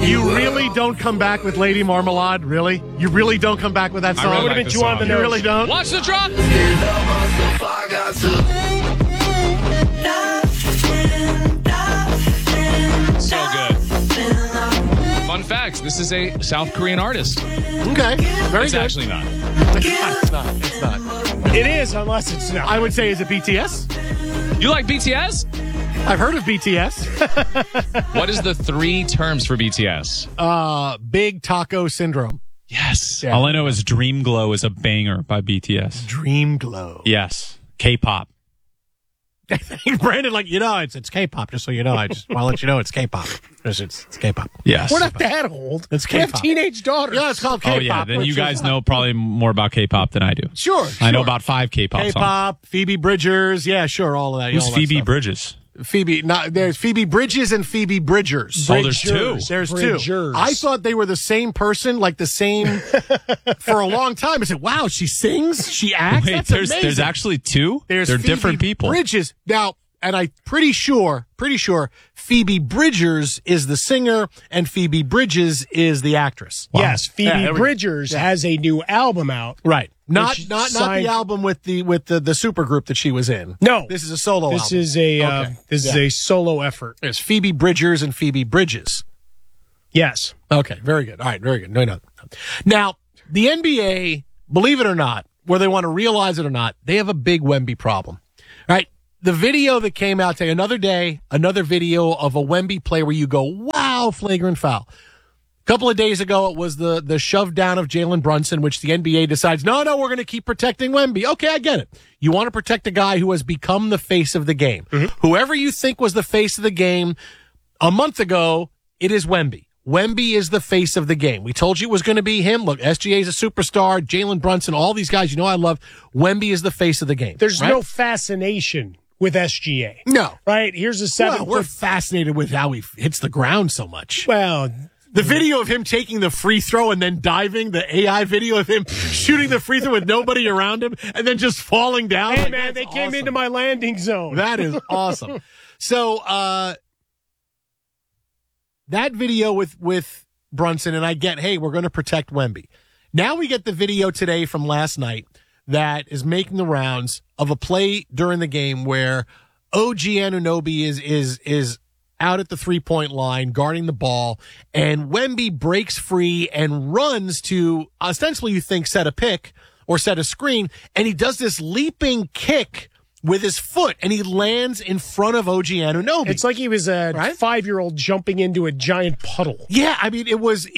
You really don't come back with Lady Marmalade? Really? You really don't come back with that song? I would have been two on the You nose. really don't? Watch the drop. So good. Fun fact, this is a South Korean artist. Okay. Very It's good. actually not. It's not. It's not. It is, unless it's not. I would say, is it BTS? You like BTS? I've heard of BTS. What is the 3 terms for BTS? Big Taco Syndrome. Yes. Yeah. All I know is Dream Glow is a banger by BTS. Dream Glow. Yes. K-pop. Brandon, it's K-pop, just so you know. I just want to let you know it's K-pop. It's K-pop. Yes. We're not that old. It's We have K-pop. teenage daughters. Yeah, it's called K-pop. Oh, yeah. Then which you is- guys know probably more about K-pop than I do. Sure. I know sure. about 5 K-pop songs. K-pop, Phoebe Bridgers. Yeah, sure, all of that. Who's all that Phoebe stuff. Bridges? There's Phoebe Bridges and Phoebe Bridgers. Oh, there's 2. There's Bridgers. 2. I thought they were the same person, like the same, for a long time. I said, wow, she sings, she acts. Wait, That's there's amazing. actually 2? There's They're Phoebe different people. Bridges. Now, and I'm pretty sure Phoebe Bridgers is the singer and Phoebe Bridges is the actress. Yes, Phoebe Yeah, there we go. Bridgers has a new album out. Right. Not Which the signed- album with the supergroup that she was in. No. This is a solo This album. is a Okay. this is Yeah. a solo effort. There's Phoebe Bridgers and Phoebe Bridges. Yes. Okay, very good. All right, very good. No. Now, the NBA, believe it or not, whether they want to realize it or not, they have a big Wemby problem. All right, the video that came out today, another video of a Wemby play where you go, wow, flagrant foul. A couple of days ago, it was the shove down of Jalen Brunson, which the NBA decides, no, we're going to keep protecting Wemby. Okay, I get it. You want to protect a guy who has become the face of the game. Whoever you think was the face of the game a month ago, it is Wemby. Wemby is the face of the game. We told you it was going to be him. Look, SGA is a superstar. Jalen Brunson, all these guys I love. Wemby is the face of the game. There's right? no fascination with SGA. No. Right? Here's a 7 Well, we're foot. fascinated with how he hits the ground so much. Well, The video of him taking the free throw and then diving, the AI video of him shooting the free throw with nobody around him and then just falling down. hey Like, man, that's they came awesome. into my landing zone. That is awesome. So, that video with Brunson, and I get, hey, we're going to protect Wemby. Now we get the video today from last night that is making the rounds of a play during the game where OG Anunoby is out at the 3-point line guarding the ball, and Wemby breaks free and runs to ostensibly you think set a pick or set a screen, and he does this leaping kick with his foot, and he lands in front of OG Anunoby. It's like he was a Right? 5-year-old jumping into a giant puddle. Yeah, I mean, it was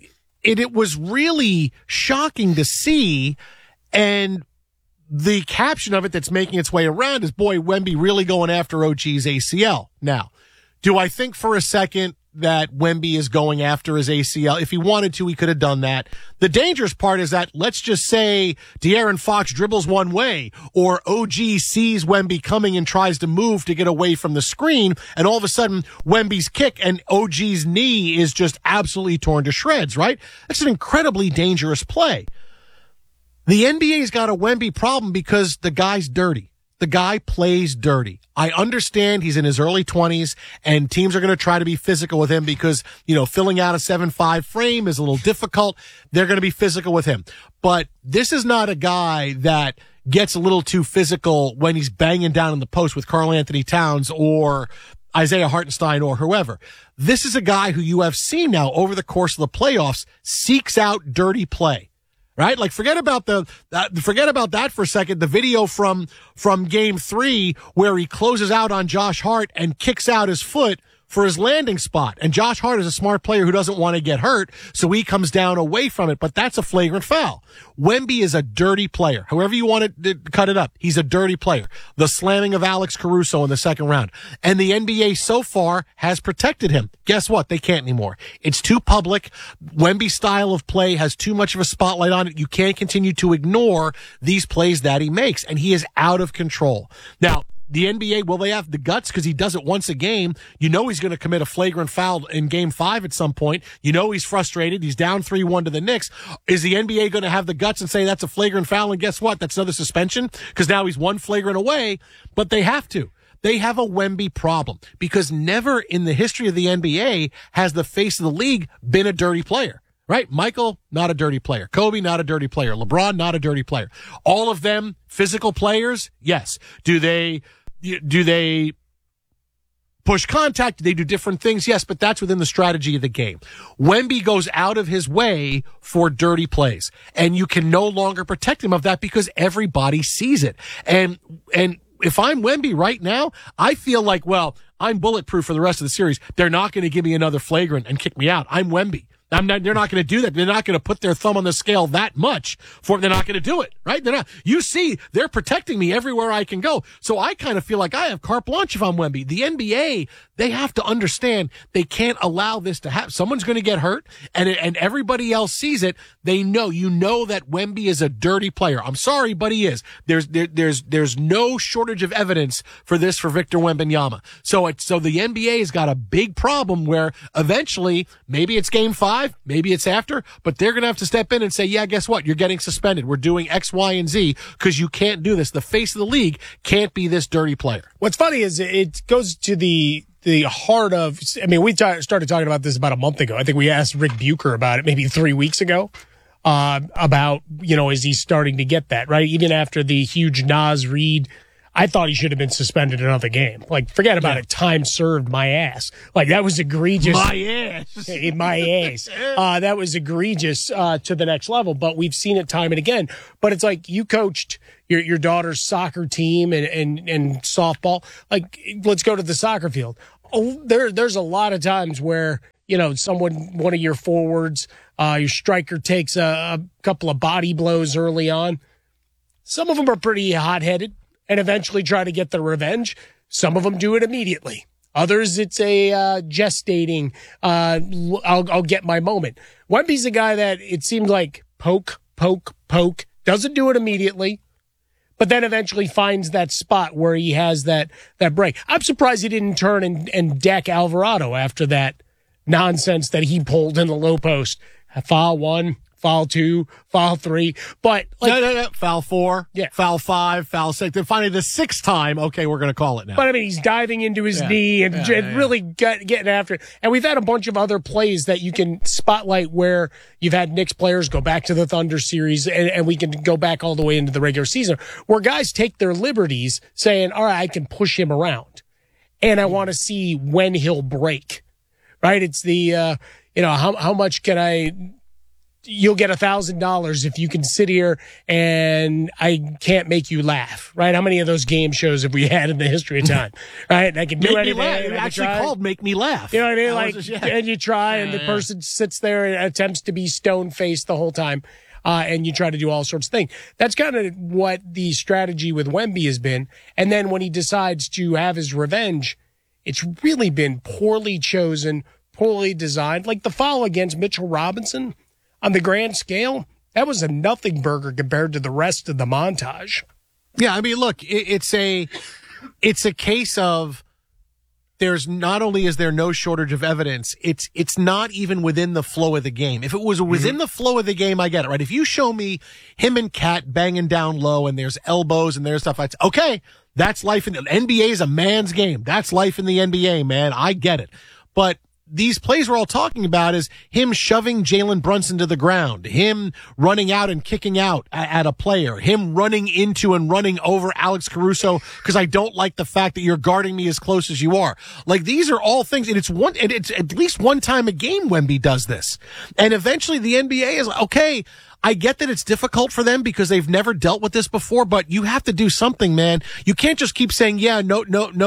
really shocking to see, and the caption of it that's making its way around is, boy, Wemby really going after OG's ACL. Now, do I think for a second that Wemby is going after his ACL? If he wanted to, he could have done that. The dangerous part is that, let's just say De'Aaron Fox dribbles one way, or OG sees Wemby coming and tries to move to get away from the screen, and all of a sudden Wemby's kick and OG's knee is just absolutely torn to shreds, right? That's an incredibly dangerous play. The NBA's got a Wemby problem because the guy's dirty. The guy plays dirty. I understand he's in his early 20s and teams are going to try to be physical with him because, filling out a 7'5" frame is a little difficult. They're going to be physical with him. But this is not a guy that gets a little too physical when he's banging down in the post with Karl Anthony Towns or Isaiah Hartenstein or whoever. This is a guy who you have seen now over the course of the playoffs seeks out dirty play. Right? Like, forget about that for a second. The video from game 3 where he closes out on Josh Hart and kicks out his foot for his landing spot. And Josh Hart is a smart player who doesn't want to get hurt, so he comes down away from it. But that's a flagrant foul. Wemby is a dirty player. However you want to cut it up, he's a dirty player. The slamming of Alex Caruso in the second round. And the NBA so far has protected him. Guess what? They can't anymore. It's too public. Wemby's style of play has too much of a spotlight on it. You can't continue to ignore these plays that he makes, and he is out of control. Now, the NBA, will they have the guts? Because he does it once a game. He's going to commit a flagrant foul in game 5 at some point. He's frustrated. He's down 3-1 to the Knicks. Is the NBA going to have the guts and say that's a flagrant foul? And guess what? That's another suspension because now he's one flagrant away, but they have to. they have a Wemby problem because never in the history of the NBA has the face of the league been a dirty player. Right? Michael, not a dirty player. Kobe, not a dirty player. LeBron, not a dirty player. All of them physical players? Yes. Do they push contact? Do they do different things? Yes, but that's within the strategy of the game. Wemby goes out of his way for dirty plays, and you can no longer protect him of that because everybody sees it. And if I'm Wemby right now, I feel like, well, I'm bulletproof for the rest of the series. They're not going to give me another flagrant and kick me out. I'm Wemby. They're not going to do that. They're not going to put their thumb on the scale that much they're not going to do it, right? They're not. You see, they're protecting me everywhere I can go. So I kind of feel like I have carte blanche if I'm Wemby. The NBA, they have to understand they can't allow this to happen. Someone's going to get hurt and everybody else sees it. They know, that Wemby is a dirty player. I'm sorry, but he is. There's no shortage of evidence for this for Victor Wembanyama. So the NBA has got a big problem where eventually maybe it's game 5. Maybe it's after, but they're going to have to step in and say, yeah, guess what? You're getting suspended. We're doing X, Y, and Z because you can't do this. The face of the league can't be this dirty player. What's funny is it goes to the heart of, I mean, we started talking about this about a month ago. I think we asked Rick Bucher about it maybe 3 weeks ago, about, is he starting to get that, right? Even after the huge Naz Reid, I thought he should have been suspended another game. Like, forget about it. Time served, my ass. Like, that was egregious. My ass. My ass. That was egregious to the next level. But we've seen it time and again. But it's like you coached your daughter's soccer team and softball. Like, let's go to the soccer field. Oh, there's a lot of times where, one of your forwards, your striker takes a couple of body blows early on. Some of them are pretty hot-headed and eventually try to get the revenge. Some of them do it immediately. Others, it's a gestating, I'll get my moment. Wemby's a guy that it seems like poke, doesn't do it immediately, but then eventually finds that spot where he has that break. I'm surprised he didn't turn and deck Alvarado after that nonsense that he pulled in the low post. Foul 1. Foul 2, foul 3, but no. Foul 4, foul 5, foul 6. Then finally the 6th time, okay, we're going to call it now. But I mean, he's diving into his knee and really getting after it. And we've had a bunch of other plays that you can spotlight where you've had Knicks players go back to the Thunder series, and we can go back all the way into the regular season, where guys take their liberties saying, all right, I can push him around, and I want to see when he'll break, right? It's the, how much can I... You'll get $1,000 if you can sit here and I can't make you laugh, right? How many of those game shows have we had in the history of time, right? And I can do anything. It actually called Make Me Laugh. You know what I mean? And you try, and the person sits there and attempts to be stone-faced the whole time, and you try to do all sorts of things. That's kind of what the strategy with Wemby has been. And then when he decides to have his revenge, it's really been poorly chosen, poorly designed. Like the foul against Mitchell Robinson, on the grand scale, that was a nothing burger compared to the rest of the montage. Yeah, I mean, look, it's a case of there's not only is there no shortage of evidence, it's not even within the flow of the game. If it was within the flow of the game, I get it, right? If you show me him and Kat banging down low and there's elbows and there's stuff, okay, that's life in the NBA is a man's game. That's life in the NBA, man. I get it. But these plays we're all talking about is him shoving Jalen Brunson to the ground, him running out and kicking out at a player, him running into and running over Alex Caruso because I don't like the fact that you're guarding me as close as you are. Like, these are all things, and it's at least one time a game Wemby does this. And eventually the NBA is like, okay, I get that it's difficult for them because they've never dealt with this before, but you have to do something, man. You can't just keep saying, no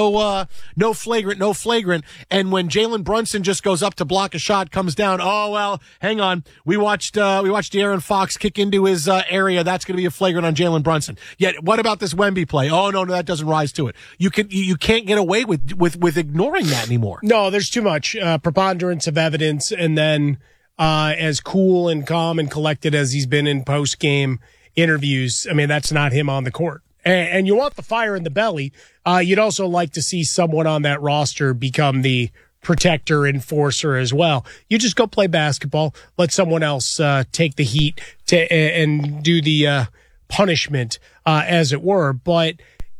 flagrant. And when Jalen Brunson just goes up to block a shot, comes down, oh, well, hang on. We watched De'Aaron Fox kick into his area. That's going to be a flagrant on Jalen Brunson. Yet, what about this Wemby play? Oh, no, that doesn't rise to it. You can't get away with ignoring that anymore. No, there's too much preponderance of evidence, and then as cool and calm and collected as he's been in post-game interviews, I mean, that's not him on the court. And you want the fire in the belly. You'd also like to see someone on that roster become the protector, enforcer as well. You just go play basketball. Let someone else take the heat and do the punishment, as it were. But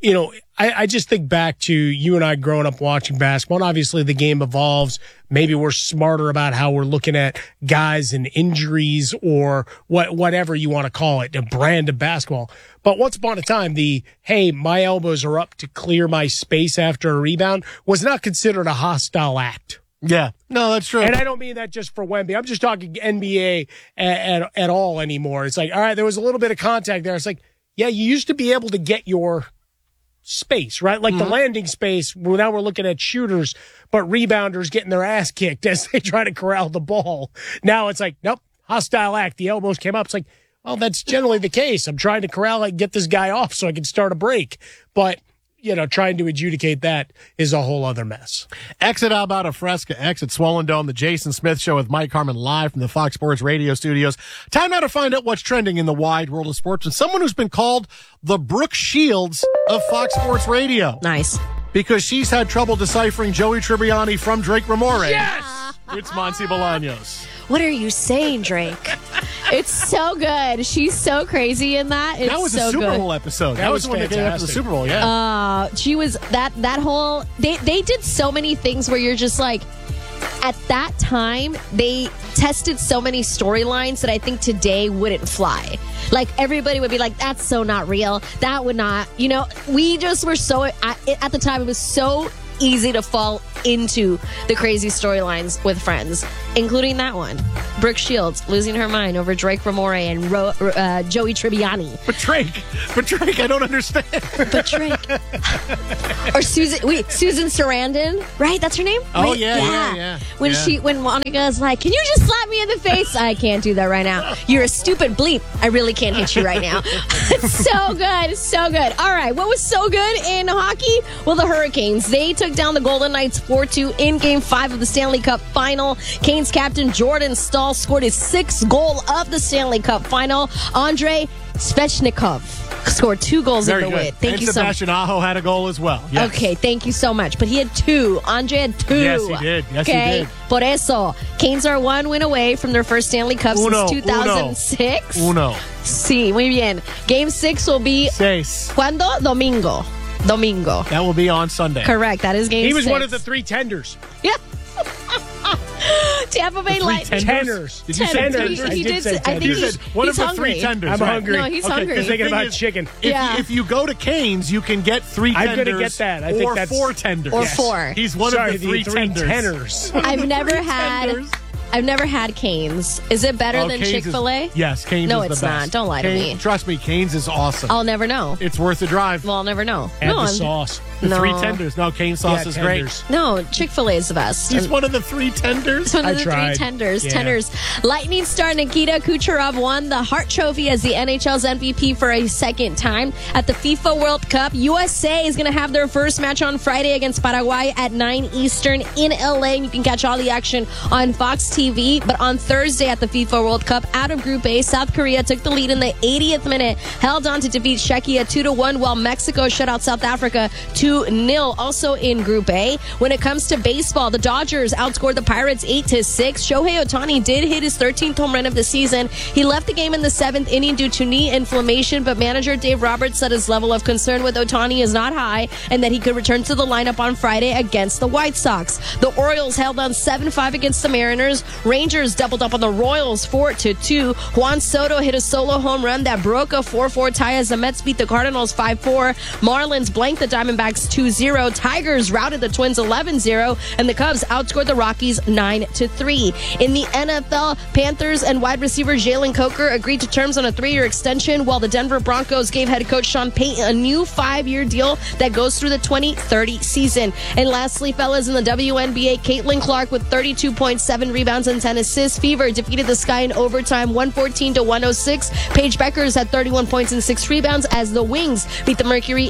I just think back to you and I growing up watching basketball, and obviously the game evolves. Maybe we're smarter about how we're looking at guys and injuries or whatever you want to call it, a brand of basketball. But once upon a time, hey, my elbows are up to clear my space after a rebound was not considered a hostile act. Yeah. No, that's true. And I don't mean that just for Wemby. I'm just talking NBA at all anymore. It's like, all right, there was a little bit of contact there. It's like, yeah, you used to be able to get your space, right? Like the landing space. Well, now we're looking at shooters, but rebounders getting their ass kicked as they try to corral the ball. Now it's like, nope, hostile act. The elbows came up. It's like, well, that's generally the case. I'm trying to corral and get this guy off so I can start a break. But, trying to adjudicate that is a whole other mess. Exit Alberta Fresca, exit Swollen Dome, the Jason Smith Show with Mike Harmon live from the Fox Sports Radio studios. Time now to find out what's trending in the wide world of sports and someone who's been called the Brooke Shields of Fox Sports Radio. Nice. Because she's had trouble deciphering Joey Tribbiani from Drake Ramore. Yes! It's Monty Bolaños. What are you saying, Drake? It's so good. She's so crazy in that. It's that was so a Super good. Bowl episode. That was the one that came after the fantastic. Super Bowl, yeah. She was that whole they did so many things where you're just like, at that time they tested so many storylines that I think today wouldn't fly. Like everybody would be like, that's so not real. That would not, we just were so at the time it was so easy to fall into the crazy storylines with friends, including that one. Brooke Shields losing her mind over Drake Ramore and Joey Tribbiani. But Drake, I don't understand. But Drake. Or Susan Sarandon, right? That's her name? Oh, Wait, yeah. When Monica's like, can you just slap me in the face? I can't do that right now. You're a stupid bleep. I really can't hit you right now. It's so good. So good. All right. What was so good in hockey? Well, the Hurricanes. They took down the Golden Knights 4-2 in Game 5 of the Stanley Cup Final. Canes captain Jordan Staal scored his 6th goal of the Stanley Cup Final. Andrei Svechnikov scored 2 goals in the win. Thank you so much. Sebastian Aho had a goal as well. Yes. Okay, thank you so much. But he had 2. Andre had 2. Yes, he did. Yes, he did. Por eso, Canes are 1 win away from their first Stanley Cup since 2006. Uno. Sí, muy bien. Game 6 will be... Seis. ¿Cuándo? Domingo. That will be on Sunday. Correct. That is game 6. He was one of the 3 tenders. Yeah. Tampa Bay Lightning. Tenders. Did you say tenders? I did say I think You tenders. said one of he's the hungry. 3 tenders. I'm right? hungry. No, he's Okay, hungry. Because thinking thing about is, chicken. If you go to Canes, you can get 3 I'm tenders. gonna get that. I think or that's- 4 tenders. Or 4. He's one Sorry, of the 3 tenders. tenders. I've never had... Tenders. I've never had Canes. Is it better than Canes Chick-fil-A? Yes, Canes No, is the it's best. not. Don't lie to Canes- me. Trust me, Canes is awesome. I'll never know. It's worth the drive. Well, I'll never know. Add no, the I'm- sauce. The No. 3 tenders. No, Canes sauce is tenders. No, Chick-fil-A is the best. great. He's one of the 3 tenders. It's one of I the tried. 3 tenders. Yeah. Tenders. Lightning star Nikita Kucherov won the Hart Trophy as the NHL's MVP for a second time at the FIFA World Cup. USA is going to have their first match on Friday against Paraguay at 9 Eastern in LA. You can catch all the action on Fox TV. But on Thursday at the FIFA World Cup, out of Group A, South Korea took the lead in the 80th minute, held on to defeat Czechia 2-1, while Mexico shut out South Africa 2-0. Also in Group A, when it comes to baseball, the Dodgers outscored the Pirates 8-6. Shohei Ohtani did hit his 13th home run of the season. He left the game in the 7th inning due to knee inflammation, but manager Dave Roberts said his level of concern with Ohtani is not high and that he could return to the lineup on Friday against the White Sox. The Orioles held on 7-5 against the Mariners. Rangers doubled up on the Royals 4-2. Juan Soto hit a solo home run that broke a 4-4 tie as the Mets beat the Cardinals 5-4. Marlins blanked the Diamondbacks 2-0. Tigers routed the Twins 11-0, and the Cubs outscored the Rockies 9-3. In the NFL, Panthers and wide receiver Jalen Coker agreed to terms on a 3-year extension, while the Denver Broncos gave head coach Sean Payton a new 5-year deal that goes through the 2030 season. And lastly, fellas, in the WNBA, Caitlin Clark with 32.7 rebounds and 10 assists. Fever defeated the Sky in overtime 114-106. Paige Beckers had 31 points and 6 rebounds as the Wings beat the Mercury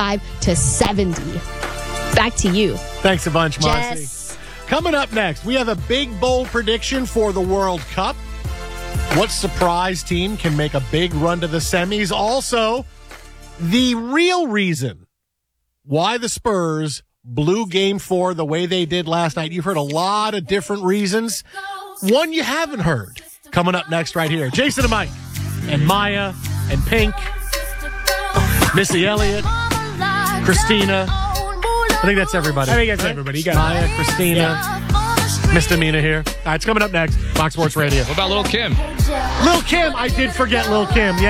85-70. Back to you. Thanks a bunch, Marcy. Jess. Coming up next, we have a big, bold prediction for the World Cup. What surprise team can make a big run to the semis? Also, the real reason why the Spurs blew Game 4 the way they did last night. You've heard a lot of different reasons. One you haven't heard. Coming up next right here. Jason and Mike and Maya and Pink, Missy Elliott. Christina. I think that's everybody. I think that's everybody. You got Maya, Christina, Misdemeanor here. All right, it's coming up next. Fox Sports Radio. What about Lil' Kim? Lil' Kim. I did forget Lil' Kim. Yeah.